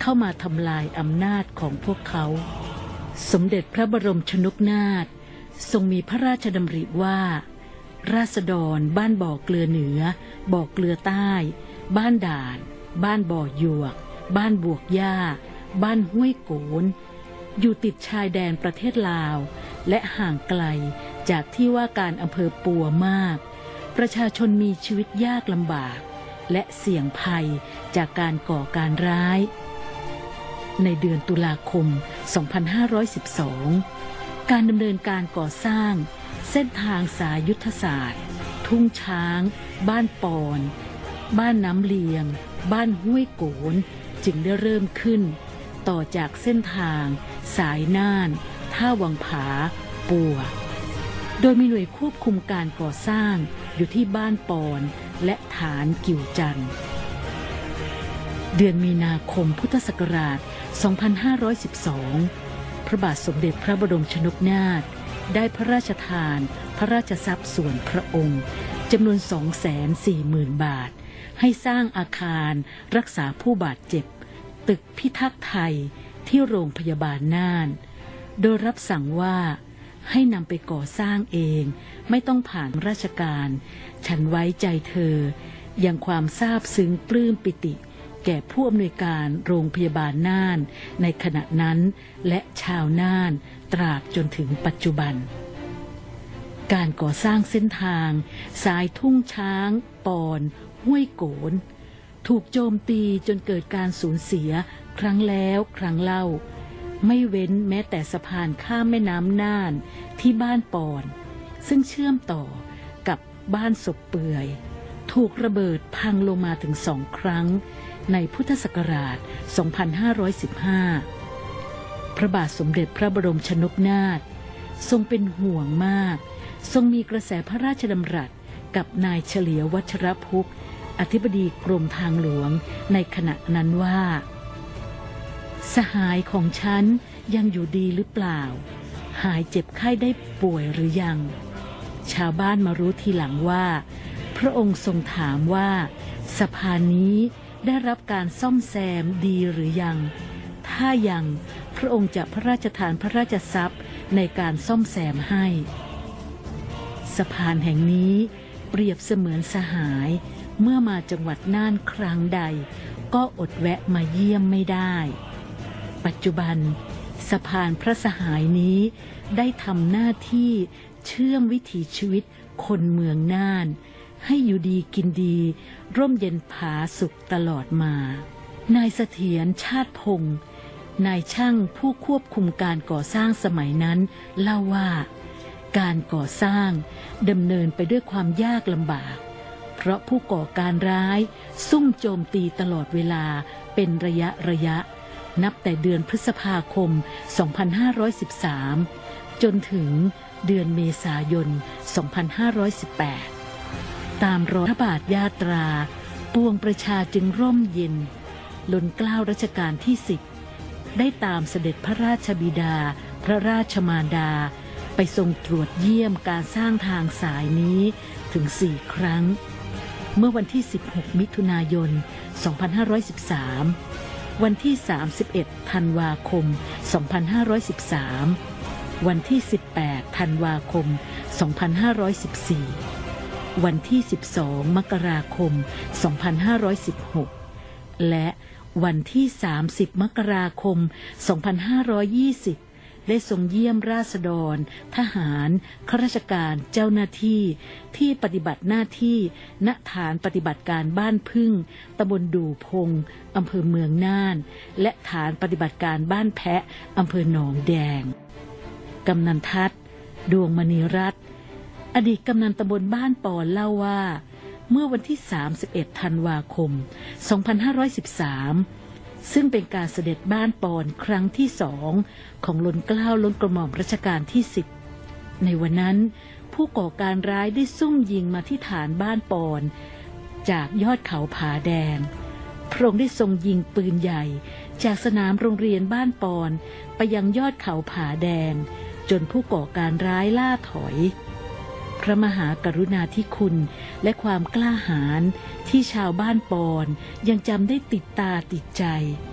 เข้ามาทำลายอำนาจของพวกเขาสมเด็จพระบรมชนกนาถทรงมีพระราชดำริว่าราษฎรบ้านบ่อเกลือเหนือบ่อเกลือใต้บ้านด่านบ้านบ่อหยวกบ้านบวกหญ้าบ้านห้วยโกนอยู่ติดชายแดนประเทศลาวและห่างไกลจากที่ว่าการอำเภอปัวมากประชาชนมีชีวิตยากลำบากและเสี่ยงภัยจากการก่อการร้ายในเดือนตุลาคม 2512 การดำเนินการก่อสร้างเส้นทางสายยุทธศาสตร์ทุ่งช้างบ้านปอนบ้านน้ำเลียงบ้านห้วยโกนจึงได้เริ่มขึ้นต่อจากเส้นทางสายน่านท่าวังผาปัวโดยมีหน่วยควบคุมการก่อสร้างอยู่ที่บ้านปอนและฐานกิ่วจันทร์เดือนมีนาคมพุทธศักราช 2512 พระบาทสมเด็จพระบรมชนกนาถได้พระราชทานพระราชทรัพย์ส่วนพระองค์จำนวน 240,000 บาทให้สร้างอาคารรักษาผู้บาดเจ็บตึกพิทักษ์ไทยที่โรงพยาบาลน่านโดยรับสั่งว่าให้นำไปก่อสร้างเองไม่ต้องผ่านราชการฉันไว้ใจเธออย่างความซาบซึ้งปลื้มปิติแก่ผู้อำนวยการโรงพยาบาลน่านในขณะนั้นและชาวน่านตราบจนถึงปัจจุบันการก่อสร้างเส้นทางสายทุ่งช้างปอนห้วยโกนถูกโจมตีจนเกิดการสูญเสียครั้งแล้วครั้งเล่าไม่เว้นแม้แต่สะพานข้ามแม่น้ำน่านที่บ้านปอนซึ่งเชื่อมต่อกับบ้านศพเปื่อยถูกระเบิดพังลงมาถึง2 ครั้งในพุทธศักราช 2515 พระบาทสมเด็จพระบรมชนกนาถทรงเป็นห่วงมากทรงมีกระแสพระราชดำรัสกับนายเฉลียววัชรพุกษ์อธิบดีกรมทางหลวงในขณะนั้นว่าสหายของฉันยังอยู่ดีหรือเปล่าหายเจ็บไข้ได้ป่วยหรือยังชาวบ้านมารู้ทีหลังว่าพระองค์ทรงถามว่าสะพานนี้ได้รับการซ่อมแซมดีหรือยังถ้ายังพระองค์จะพระราชทานพระราชทรัพย์ในการซ่อมแซมให้สะพานแห่งนี้เปรียบเสมือนสหายเมื่อมาจังหวัดน่านครั้งใดก็อดแวะมาเยี่ยมไม่ได้ปัจจุบันสะพานพระสหายนี้ได้ทำหน้าที่เชื่อมวิถีชีวิตคนเมืองน่านให้อยู่ดีกินดีร่มเย็นผาสุขตลอดมานายเสถียรชาติพงศ์นายช่างผู้ควบคุมการก่อสร้างสมัยนั้นเล่าว่าการก่อสร้างดำเนินไปด้วยความยากลำบากเพราะผู้ก่อการร้ายซุ่มโจมตีตลอดเวลาเป็นระยะนับแต่เดือนพฤษภาคม 2513 จนถึงเดือนเมษายน 2518 ตามรอยพระบาทยาตราปวงประชาจึงร่มเย็นล้นเกล้ารัชกาลที่ 10ได้ตามเสด็จพระราชบิดาพระราชมารดาไปทรงตรวจเยี่ยมการสร้างทางสายนี้ถึง 4 ครั้งเมื่อวันที่ 16 มิถุนายน 2513 วันที่ 31 ธันวาคม 2513 วันที่ 18 ธันวาคม 2514 วันที่ 12 มกราคม 2516 และวันที่ 30 มกราคม 2520 ได้ทรงเยี่ยมราษฎรทหารข้าราชการเจ้าหน้าที่ที่ปฏิบัติหน้าที่ณฐานปฏิบัติการบ้านพึ่งตำบลดู่พงอำเภอเมืองน่านและฐานปฏิบัติการบ้านแพะอำเภอหนองแดงกำนันทัศน์ดวงมณีรัตน์อดีตกำนันตำบลบ้านปอนเล่าว่าเมื่อวันที่ 31 ธันวาคม 2513 ซึ่งเป็นการเสด็จบ้านปอนครั้งที่2ของล้นเกล้าล้นกระหม่อมรัชกาลที่ 10ในวันนั้นผู้ก่อการร้ายได้ซุ่มยิงมาที่ฐานบ้านปอนจากยอดเขาผาแดงพระองค์ได้ทรงยิงปืนใหญ่จากสนามโรงเรียนบ้านปอนไปยังยอดเขาผาแดงจนผู้ก่อการร้ายล่าถอยพระมหากรุณาธิคุณและความกล้าหาญที่ชาวบ้านปอนยังจำได้ติดตาติดใจ